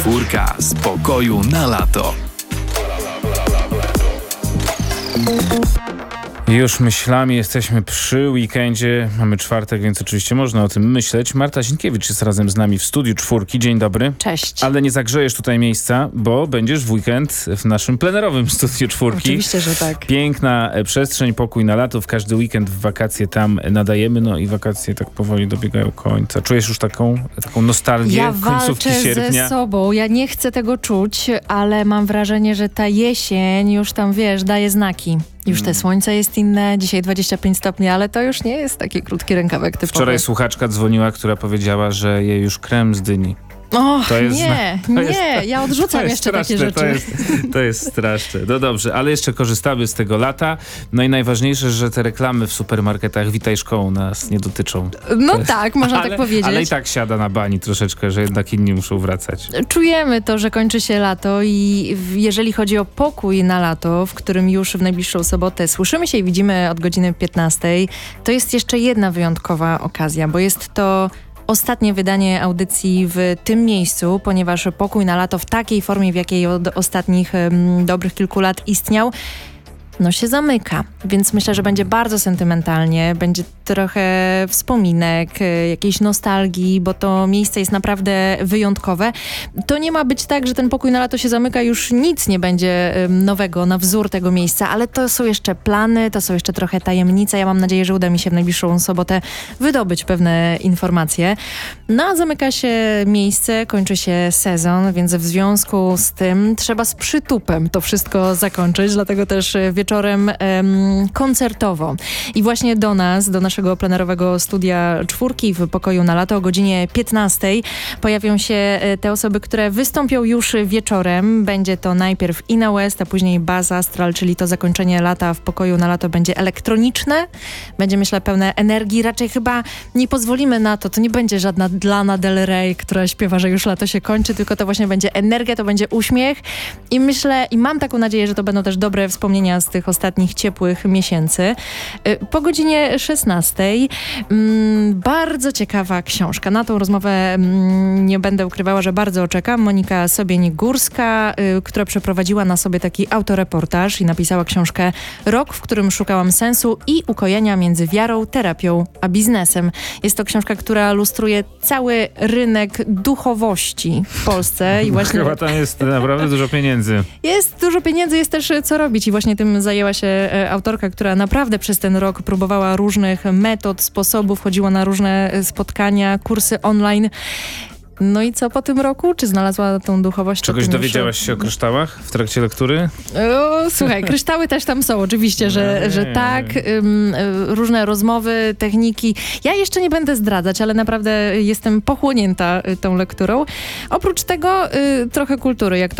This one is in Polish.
Czwórka z pokoju na lato. Już myślami jesteśmy przy weekendzie. Mamy czwartek, więc oczywiście można o tym myśleć. Marta Zienkiewicz jest razem z nami w studiu Czwórki. Dzień dobry. Cześć. Ale nie zagrzejesz tutaj miejsca, bo będziesz w weekend w naszym plenerowym studiu Czwórki. Oczywiście, że tak. Piękna przestrzeń, pokój na lato. W każdy weekend w wakacje tam nadajemy. No i wakacje tak powoli dobiegają końca. Czujesz już taką nostalgię końcówki sierpnia? Ja walczę ze sobą. Ja nie chcę tego czuć, ale mam wrażenie, że ta jesień już tam, daje znaki. Już te słońce jest inne, dzisiaj 25 stopni, ale to już nie jest taki krótki rękawek typowy. Wczoraj słuchaczka dzwoniła, która powiedziała, że je już krem zdyni. Och, ja odrzucam jeszcze takie rzeczy. To jest straszne. No dobrze, ale jeszcze korzystamy z tego lata. No i najważniejsze, że te reklamy w supermarketach Witaj Szkołą nas nie dotyczą. No tak, można tak powiedzieć. Ale i tak siada na bani troszeczkę, że jednak inni muszą wracać. Czujemy to, że kończy się lato i jeżeli chodzi o pokój na lato, w którym już w najbliższą sobotę słyszymy się i widzimy od godziny 15, to jest jeszcze jedna wyjątkowa okazja, bo jest to ostatnie wydanie audycji w tym miejscu, ponieważ pokój na lato w takiej formie, w jakiej od ostatnich dobrych kilku lat istniał, się zamyka. Więc myślę, że będzie bardzo sentymentalnie, będzie trochę wspominek, jakiejś nostalgii, bo to miejsce jest naprawdę wyjątkowe. To nie ma być tak, że ten pokój na lato się zamyka, już nic nie będzie nowego na wzór tego miejsca, ale to są jeszcze plany, to są jeszcze trochę tajemnice. Ja mam nadzieję, że uda mi się w najbliższą sobotę wydobyć pewne informacje. A zamyka się miejsce, kończy się sezon, więc w związku z tym trzeba z przytupem to wszystko zakończyć, dlatego też wieczorem koncertowo. I właśnie do naszego plenerowego studia Czwórki w pokoju na lato o godzinie 15 pojawią się te osoby, które wystąpią już wieczorem. Będzie to najpierw Inna West, a później Buzz Astral, czyli to zakończenie lata w pokoju na lato będzie elektroniczne. Będzie, myślę, pełne energii. Raczej chyba nie pozwolimy na to. To nie będzie żadna Lana Del Rey, która śpiewa, że już lato się kończy, tylko to właśnie będzie energia, to będzie uśmiech. I myślę, i mam taką nadzieję, że to będą też dobre wspomnienia z tych ostatnich ciepłych miesięcy. Po godzinie 16 bardzo ciekawa książka. Na tą rozmowę nie będę ukrywała, że bardzo czekam. Monika Sobień-Górska, która przeprowadziła na sobie taki autoreportaż i napisała książkę Rok, w którym szukałam sensu i ukojenia między wiarą, terapią a biznesem. Jest to książka, która lustruje cały rynek duchowości w Polsce. I właśnie chyba tam jest naprawdę dużo pieniędzy. Jest dużo pieniędzy, jest też co robić i właśnie tym zajęła się autorka, która naprawdę przez ten rok próbowała różnych metod, sposobów, chodziła na różne spotkania, kursy online. No i co po tym roku? Czy znalazła tą duchowość? Czegoś dowiedziałaś się o kryształach w trakcie lektury? Słuchaj, kryształy też tam są, oczywiście, że tak. Różne rozmowy, techniki. Ja jeszcze nie będę zdradzać, ale naprawdę jestem pochłonięta tą lekturą. Oprócz tego trochę kultury, jak to